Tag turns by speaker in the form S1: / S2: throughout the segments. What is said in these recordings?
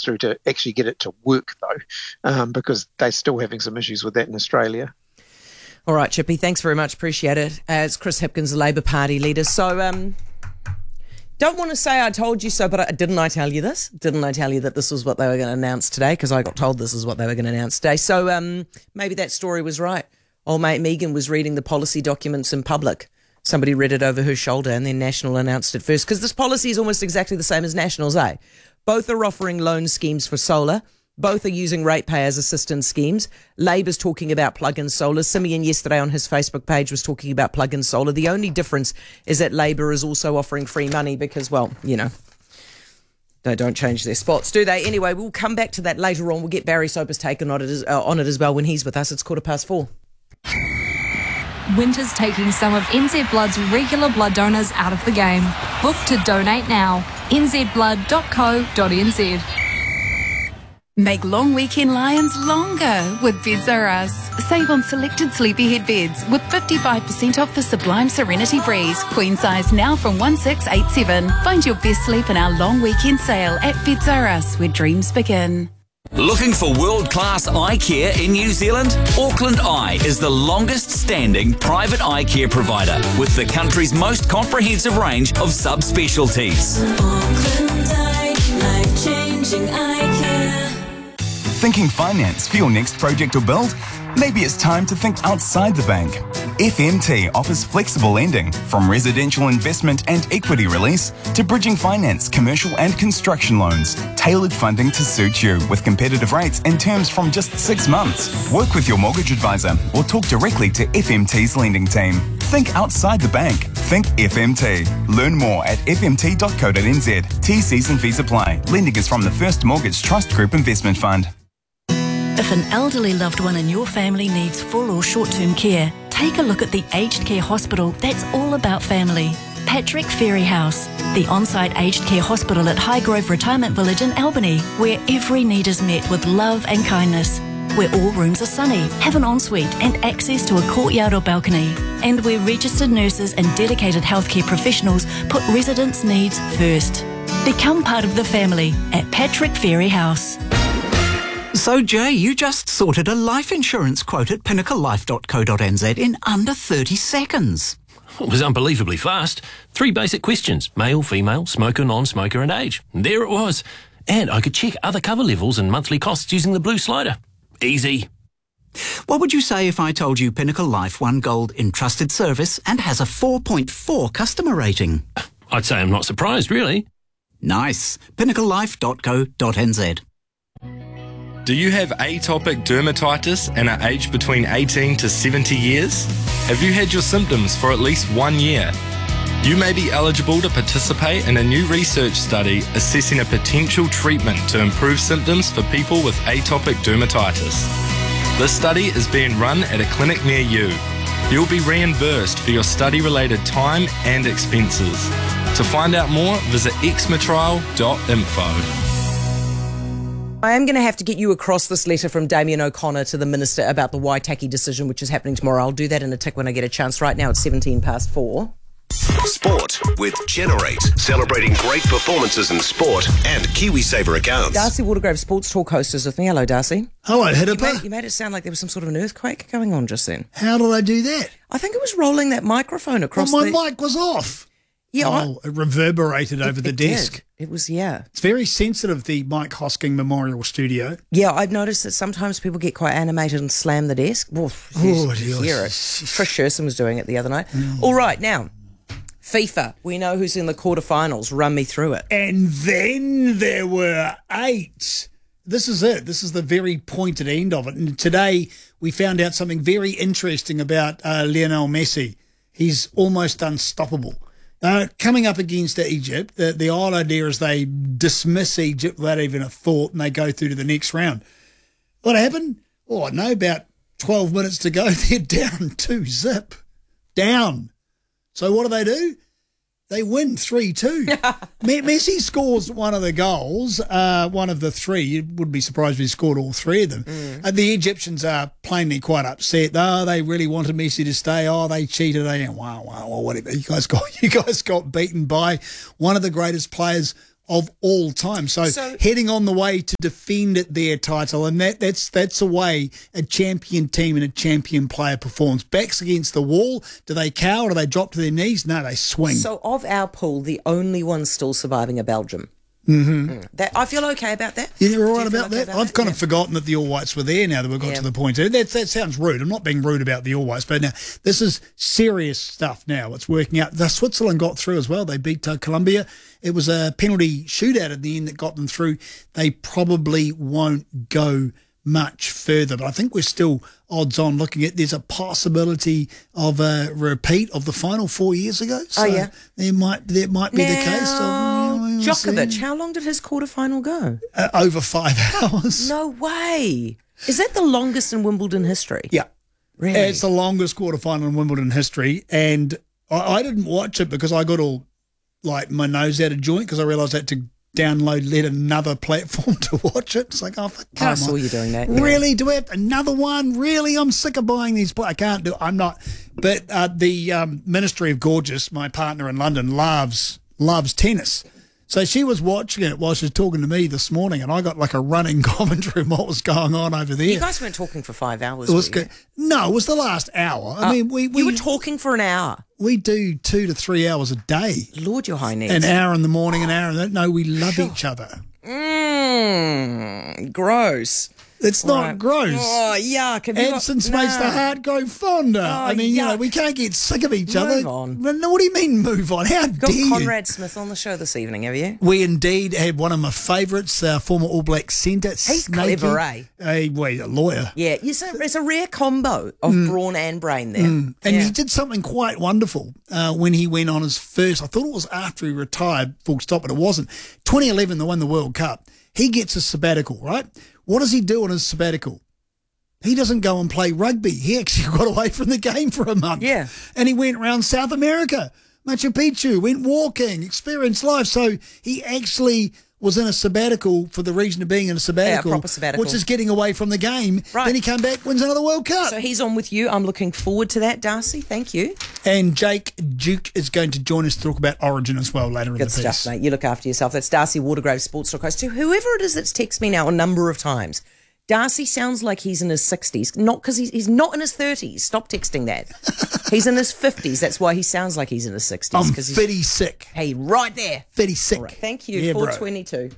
S1: through to actually get it to work, though, because they're still having some issues with that in Australia.
S2: All right, Chippy, thanks very much. Appreciate it. It's Chris Hipkins, the Labour Party leader. So, don't want to say I told you so, but didn't I tell you this? Didn't I tell you that this was what they were going to announce today? Because I got told this is what they were going to announce today. So maybe that story was right. Old mate Megan was reading the policy documents in public. Somebody read it over her shoulder and then National announced it first. Because this policy is almost exactly the same as National's, eh? Both are offering loan schemes for solar. Both are using ratepayers assistance schemes. Labour's talking about plug-in solar. Simeon yesterday on his Facebook page was talking about plug-in solar. The only difference is that Labour is also offering free money because, well, you know, they don't change their spots, do they? Anyway, we'll come back to that later on. We'll get Barry Soper's take on it as well when he's with us. It's 4:15.
S3: Winter's taking some of NZ Blood's regular blood donors out of the game. Book to donate now. nzblood.co.nz.
S4: Make long weekend lions longer with Beds R Us. Save on selected sleepyhead beds with 55% off the Sublime Serenity Breeze. Queen size now from 1687. Find your best sleep in our long weekend sale at Beds R Us, where dreams begin.
S5: Looking for world-class eye care in New Zealand? Auckland Eye is the longest-standing private eye care provider with the country's most comprehensive range of subspecialties.
S6: Auckland Eye, life-changing eye care.
S7: Thinking finance for your next project or build? Maybe it's time to think outside the bank. FMT offers flexible lending, from residential investment and equity release to bridging finance, commercial and construction loans. Tailored funding to suit you with competitive rates and terms from just 6 months. Work with your mortgage advisor or talk directly to FMT's lending team. Think outside the bank. Think FMT. Learn more at fmt.co.nz. T's and fees apply. Lending is from the First Mortgage Trust Group Investment Fund.
S8: If an elderly loved one in your family needs full or short-term care, take a look at the aged care hospital that's all about family. Patrick Ferry House, the on-site aged care hospital at Highgrove Retirement Village in Albany, where every need is met with love and kindness. Where all rooms are sunny, have an ensuite and access to a courtyard or balcony. And where registered nurses and dedicated healthcare professionals put residents' needs first. Become part of the family at Patrick Ferry House.
S9: So, Jay, you just sorted a life insurance quote at pinnaclelife.co.nz in under 30 seconds.
S10: It was unbelievably fast. 3 basic questions: male, female, smoker, non-smoker and age. And there it was. And I could check other cover levels and monthly costs using the blue slider. Easy.
S9: What would you say if I told you Pinnacle Life won gold in trusted service and has a 4.4 customer rating?
S10: I'd say I'm not surprised, really.
S9: Nice. pinnaclelife.co.nz.
S11: Do you have atopic dermatitis and are aged between 18 to 70 years? Have you had your symptoms for at least 1 year? You may be eligible to participate in a new research study assessing a potential treatment to improve symptoms for people with atopic dermatitis. This study is being run at a clinic near you. You'll be reimbursed for your study-related time and expenses. To find out more, visit xmatrial.info.
S2: I am going to have to get you across this letter from Damien O'Connor to the Minister about the Waitaki decision, which is happening tomorrow. I'll do that in a tick when I get a chance. Right now it's 4:17.
S12: Sport with Generate, celebrating great performances in sport and KiwiSaver accounts.
S2: Darcy Watergrove, Sports Talk host, is with me. Hello, Darcy.
S13: Hello, Hidippa.
S2: You made it sound like there was some sort of an earthquake going on just then.
S13: How did I do that?
S2: I think it was rolling that microphone across
S13: my mic was off.
S2: Yeah,
S13: it reverberated over the desk.
S2: Did. It was, yeah.
S13: It's very sensitive, the Mike Hosking Memorial Studio.
S2: Yeah, I've noticed that sometimes people get quite animated and slam the desk. Hear it. Chris Sherson was doing it the other night. All right, now, FIFA. We know who's in the quarterfinals. Run me through it.
S13: And then there were 8. This is it. This is the very pointed end of it. And today we found out something very interesting about Lionel Messi. He's almost unstoppable. Coming up against Egypt, the whole idea is they dismiss Egypt without even a thought and they go through to the next round. What happened? Oh, no, about 12 minutes to go, they're down 2-0. Down. So what do? They win 3-2. Messi scores one of the goals, one of the 3. You wouldn't be surprised if he scored all 3 of them. The Egyptians are plainly quite upset. Oh, they really wanted Messi to stay. Oh, they cheated. Wow, whatever. You guys got beaten by one of the greatest players of all time. So heading on the way to defend their title, and that's the way a champion team and a champion player performs. Backs against the wall. Do they cower? Do they drop to their knees? No, they swing.
S2: So of our pool, the only ones still surviving are Belgium.
S13: Mm-hmm.
S2: I feel okay about that.
S13: Yeah, you're all right about that? I've kind of forgotten that the All Whites were there now that we've got to the point. That sounds rude. I'm not being rude about the All Whites, but now this is serious stuff now. It's working out. Switzerland got through as well. They beat Colombia. It was a penalty shootout at the end that got them through. They probably won't go much further, but I think we're still odds on looking at there's a possibility of a repeat of the final 4 years ago. So that might be the case.
S2: Djokovic, how long did his quarterfinal go?
S13: Over 5 hours.
S2: No way. Is that the longest in Wimbledon history?
S13: Yeah.
S2: Really?
S13: It's the longest quarterfinal in Wimbledon history, and I didn't watch it because I got all like my nose out of joint because I realised I had to download another platform to watch it. It's like, oh,
S2: I saw you doing that.
S13: Really? Do we have another one? Really? I'm sick of buying these. I can't do it. I'm not. But the Ministry of Gorgeous, my partner in London, loves tennis. So she was watching it while she was talking to me this morning, and I got like a running commentary on what was going on over there.
S2: You guys weren't talking for 5 hours, were you?
S13: No, it was the last hour. I mean, we
S2: were talking for an hour.
S13: We do 2 to 3 hours a day.
S2: Lord, your highness.
S13: An hour in the morning, an hour in the... No, we love each other.
S2: Gross.
S13: It's not gross.
S2: Oh, yuck.
S13: Absence makes the heart grow fonder. I mean,
S2: yuck.
S13: We can't get sick of each other.
S2: Move on.
S13: No, what do you mean move on? How dare you?
S2: Got Conrad Smith on the show this evening, have you?
S13: We indeed had one of my favourites, former All Black centre.
S2: He's clever, eh?
S13: A lawyer.
S2: Yeah, it's a rare combo of brawn and brain there.
S13: And he did something quite wonderful when he went on his first, I thought it was after he retired, full stop, but it wasn't. 2011, they won the World Cup. He gets a sabbatical, right? What does he do on his sabbatical? He doesn't go and play rugby. He actually got away from the game for a month.
S2: Yeah.
S13: And he went around South America, Machu Picchu, went walking, experienced life. So he actually was in a sabbatical for the reason of being in a sabbatical,
S2: proper sabbatical,
S13: which is getting away from the game.
S2: Right.
S13: Then he came back, wins another World Cup.
S2: So he's on with you. I'm looking forward to that, Darcy. Thank you.
S13: And Jake Duke is going to join us to talk about Origin as well later in the piece.
S2: Good stuff, mate. You look after yourself. That's Darcy Watergrove, Sports Talk host. To whoever it is that's texted me now a number of times, Darcy sounds like he's in his 60s. Not because he's not in his 30s. Stop texting that. He's in his 50s. That's why he sounds like he's in his 60s.
S13: I'm 56.
S2: Hey, right there.
S13: 56.
S2: All right, thank you.
S13: Yeah,
S2: 422.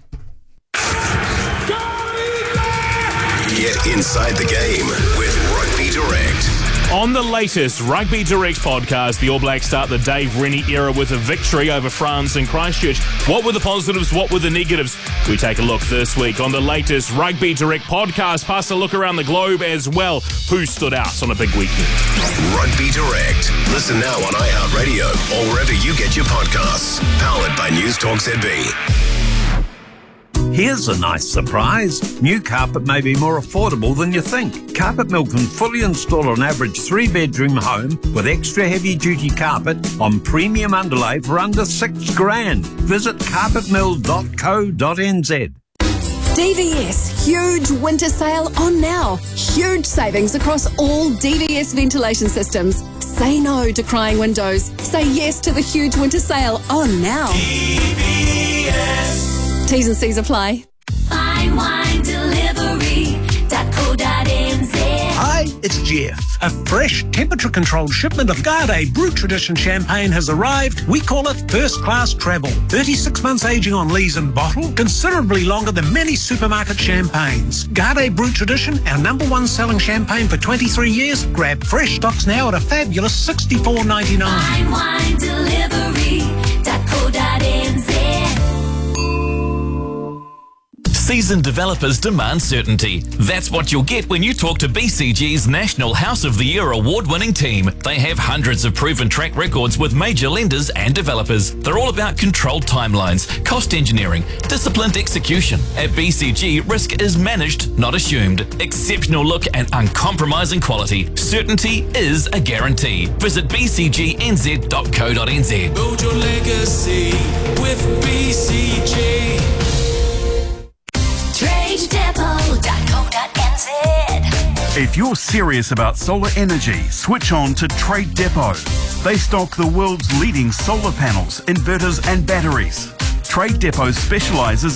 S12: Get inside the game with Rugby Direct.
S14: On the latest Rugby Direct podcast, the All Blacks start the Dave Rennie era with a victory over France in Christchurch. What were the positives? What were the negatives? We take a look this week on the latest Rugby Direct podcast, plus a look around the globe as well. Who stood out on a big weekend?
S12: Rugby Direct. Listen now on iHeartRadio or wherever you get your podcasts. Powered by News Talk ZB.
S15: Here's a nice surprise. New carpet may be more affordable than you think. Carpet Mill can fully install an average 3-bedroom home with extra heavy-duty carpet on premium underlay for under $6,000. Visit carpetmill.co.nz.
S16: DVS, huge winter sale on now. Huge savings across all DVS ventilation systems. Say no to crying windows. Say yes to the huge winter sale on now.
S6: DVS.
S16: T's and C's apply.
S6: Fine wine delivery.co.nz.
S9: Hi, it's Jeff. A fresh, temperature-controlled shipment of Garde Brut Tradition champagne has arrived. We call it first-class travel. 36 months aging on lees and bottle, considerably longer than many supermarket champagnes. Garde Brut Tradition, our #1 selling champagne for 23 years. Grab fresh stocks now at a fabulous $64.99.
S6: Fine wine delivery.co.nz.
S5: Seasoned developers demand certainty. That's what you'll get when you talk to BCG's National House of the Year award-winning team. They have hundreds of proven track records with major lenders and developers. They're all about controlled timelines, cost engineering, disciplined execution. At BCG, risk is managed, not assumed. Exceptional look and uncompromising quality. Certainty is a guarantee. Visit bcgnz.co.nz.
S6: Build your legacy with BCG. TradeDepot.co.nz.
S17: If you're serious about solar energy, switch on to Trade Depot. They stock the world's leading solar panels, inverters and batteries. Trade Depot specialises